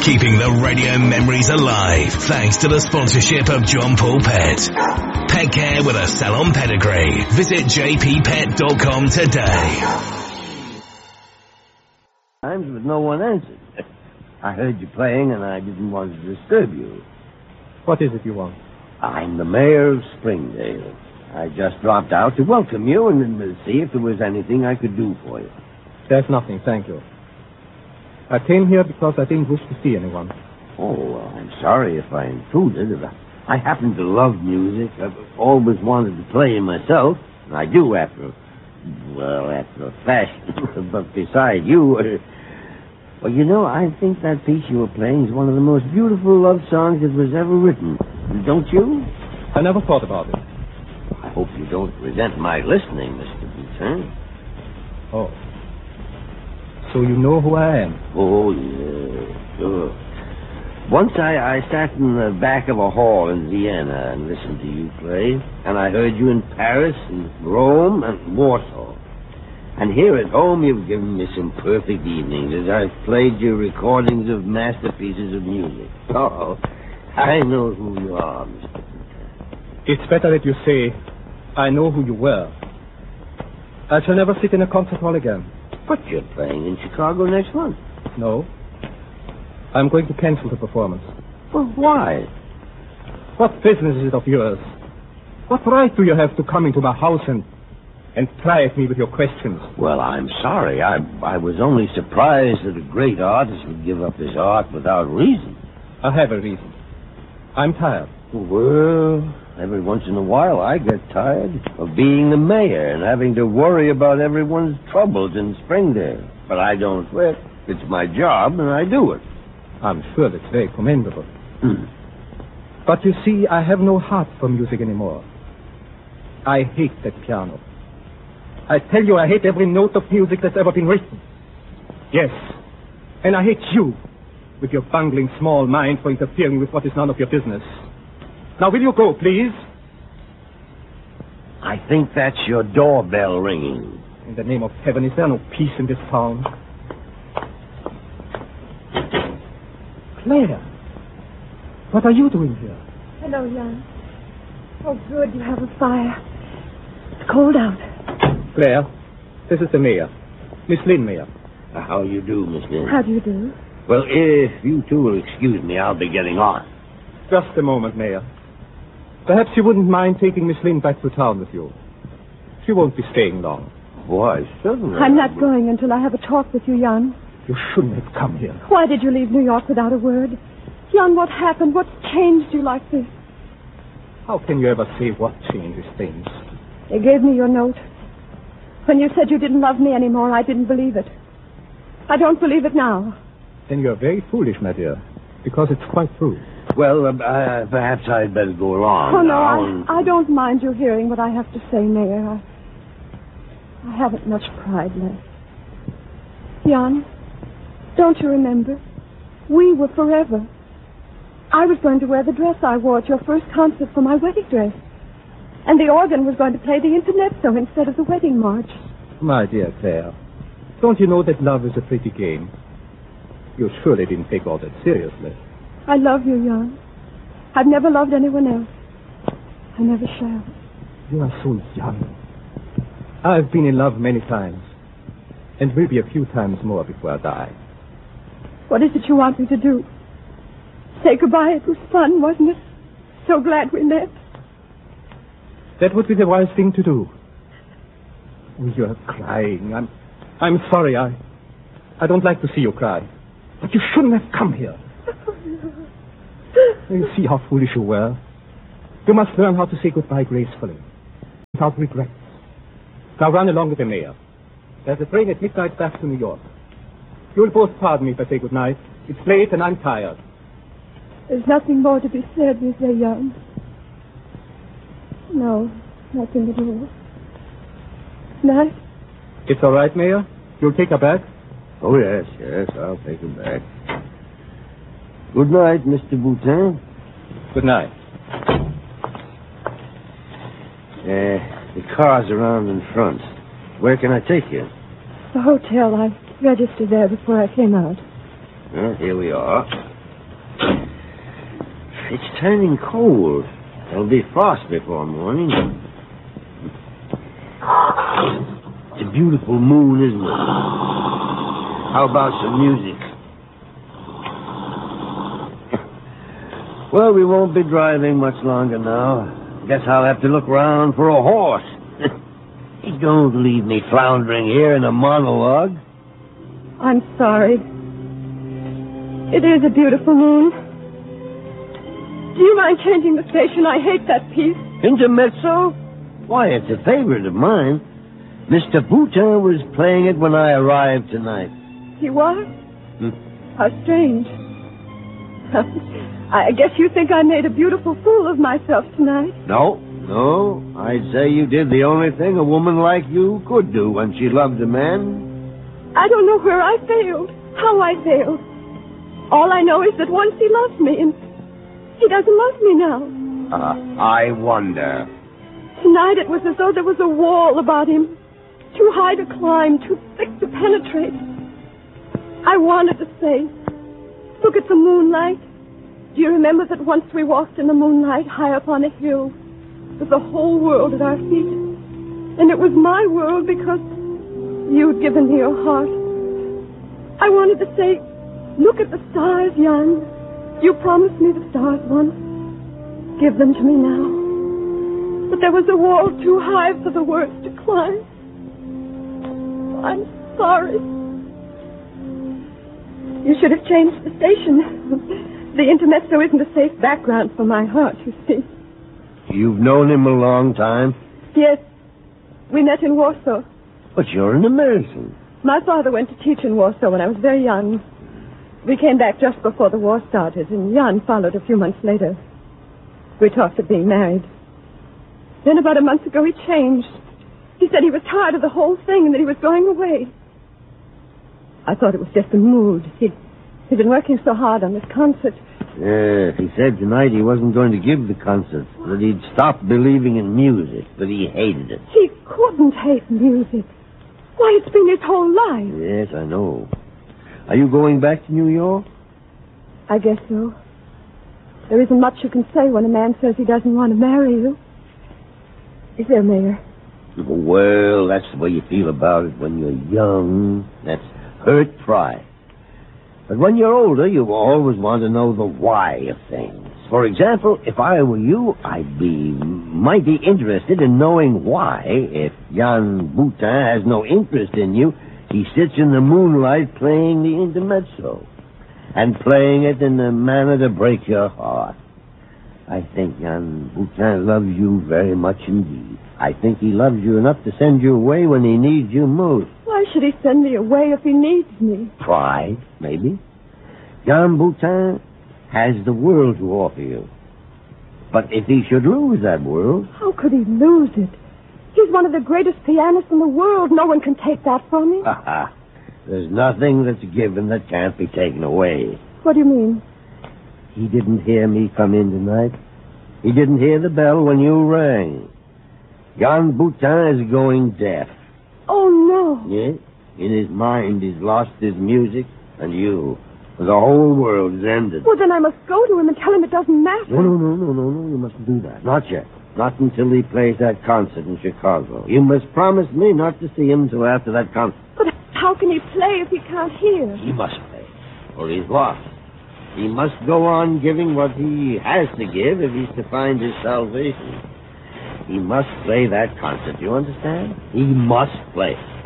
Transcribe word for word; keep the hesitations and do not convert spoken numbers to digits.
Keeping the radio memories alive thanks to the sponsorship of John Paul Pet. Pet care with a salon pedigree. Visit j p pet dot com today. Times but no one answered. I heard you playing and I didn't want to disturb you. What is it you want? I'm the mayor of Springdale. I just dropped out to welcome you and to see if there was anything I could do for you. There's nothing, thank you. I came here because I didn't wish to see anyone. Oh, well, I'm sorry if I intruded. I happen to love music. I've always wanted to play myself. And I do after, well, after a fashion. But beside you, uh, well, you know, I think that piece you were playing is one of the most beautiful love songs that was ever written. Don't you? I never thought about it. I hope you don't resent my listening, Mister Boutin. Oh. So you know who I am? Oh, yeah, sure. Once I, I sat in the back of a hall in Vienna and listened to you play, and I heard you in Paris and Rome and Warsaw. And here at home, you've given me some perfect evenings as I've played your recordings of masterpieces of music. Oh, I know who you are, Mister Boutin. It's better that you say, I know who you were. I shall never sit in a concert hall again. But you're playing in Chicago next month. No. I'm going to cancel the performance. Well, why? What business is it of yours? What right do you have to come into my house and, and pry at me with your questions? Well, I'm sorry. I, I was only surprised that a great artist would give up his art without reason. I have a reason. I'm tired. Well, every once in a while I get tired of being the mayor and having to worry about everyone's troubles in Springdale. But I don't quit. It's my job, and I do it. I'm sure that's very commendable. Hmm. But you see, I have no heart for music anymore. I hate that piano. I tell you, I hate every note of music that's ever been written. Yes, and I hate you, with your bungling small mind for interfering with what is none of your business. Now, will you go, please? I think that's your doorbell ringing. In the name of heaven, is there no peace in this town? Claire, what are you doing here? Hello, Jan. Oh, good, you have a fire. It's cold out. Claire, this is the mayor, Miss Lynn Mayor. Uh, how you do, Miss Lynn? How do you do? Well, if you two will excuse me, I'll be getting on. Just a moment, Mayor. Perhaps you wouldn't mind taking Miss Lynn back to town with you. She won't be staying long. Why, certainly. I'm not going until I have a talk with you, Jan. You shouldn't have come here. Why did you leave New York without a word? Jan, what happened? What's changed you like this? How can you ever say what changes things? They gave me your note. When you said you didn't love me anymore, I didn't believe it. I don't believe it now. Then you're very foolish, my dear, because it's quite true. Well, uh, uh, perhaps I'd better go along. Oh, no, now I, and... I don't mind you hearing what I have to say, Mayor. I, I haven't much pride left. Jan, don't you remember? We were forever. I was going to wear the dress I wore at your first concert for my wedding dress. And the organ was going to play the Intermezzo instead of the wedding march. My dear Claire, don't you know that love is a pretty game? You surely didn't take all that seriously. I love you, Jan. I've never loved anyone else. I never shall. You are so young. I've been in love many times, and will be a few times more before I die. What is it you want me to do? Say goodbye? It was fun, wasn't it? So glad we met. That would be the wise thing to do. Oh, you're crying. I'm, I'm sorry. I, I don't like to see you cry. But you shouldn't have come here. You see how foolish you were. You must learn how to say goodbye gracefully, without regrets. Now run along with the mayor. There's a train at midnight back to New York. You'll both pardon me if I say goodnight. It's late and I'm tired. There's nothing more to be said, is there, Jan? No, nothing at all. Night? It's all right, Mayor? You'll take her back? Oh, yes, yes, I'll take him back. Good night, Mister Boutin. Good night. Uh, the car's around in front. Where can I take you? The hotel. I registered there before I came out. Well, here we are. it's turning cold. There'll be frost before morning. It's a beautiful moon, isn't it? How about some music? Well, we won't be driving much longer now. Guess I'll have to look around for a horse. You don't leave me floundering here in a monologue. I'm sorry. It is a beautiful moon. Do you mind changing the station? I hate that piece. Intermezzo? Why, it's a favorite of mine. Mister Boutin was playing it when I arrived tonight. He was? Hmm? How strange. I guess you think I made a beautiful fool of myself tonight. No, no. I'd say you did the only thing a woman like you could do when she loved a man. I don't know where I failed, how I failed. All I know is that once he loved me, and he doesn't love me now. Uh, I wonder. Tonight it was as though there was a wall about him. Too high to climb, too thick to penetrate. I wanted to say, look at the moonlight. Do you remember that once we walked in the moonlight high up on a hill with the whole world at our feet? And it was my world because you'd given me your heart. I wanted to say, look at the stars, Jan. You promised me the stars once. Give them to me now. But there was a wall too high for the words to climb. I'm sorry. You should have changed the station. The intermezzo isn't a safe background for my heart, you see. You've known him a long time? Yes. We met in Warsaw. But you're an American. My father went to teach in Warsaw when I was very young. We came back just before the war started, and Jan followed a few months later. We talked of being married. Then about a month ago, he changed. He said he was tired of the whole thing and that he was going away. I thought it was just a mood. He'd, he'd been working so hard on this concert. Yes, he said tonight he wasn't going to give the concert, that he'd stopped believing in music, that he hated it. He couldn't hate music. Why, it's been his whole life. Yes, I know. Are you going back to New York? I guess so. There isn't much you can say when a man says he doesn't want to marry you. Is there, Mayor? Well, that's the way you feel about it when you're young. That's hurt pride. But when you're older, you always want to know the why of things. For example, if I were you, I'd be mighty interested in knowing why, if Jan Boutin has no interest in you, he sits in the moonlight playing the intermezzo, and playing it in a manner to break your heart. I think Jan Boutin loves you very much indeed. I think he loves you enough to send you away when he needs you most. Why should he send me away if he needs me? Pride, maybe. Jan Boutin has the world to offer you. But if he should lose that world... How could he lose it? He's one of the greatest pianists in the world. No one can take that from him. Ha ha. There's nothing that's given that can't be taken away. What do you mean? He didn't hear me come in tonight. He didn't hear the bell when you rang. Jan Boutin is going deaf. Oh, no. Yes? In his mind, he's lost his music and you. The whole world is ended. Well, then I must go to him and tell him it doesn't matter. No, no, no, no, no, no. You mustn't do that. Not yet. Not until he plays that concert in Chicago. You must promise me not to see him until after that concert. But how can he play if he can't hear? He must play, or he's lost. He must go on giving what he has to give if he's to find his salvation. He must play that concert, you understand? He must play.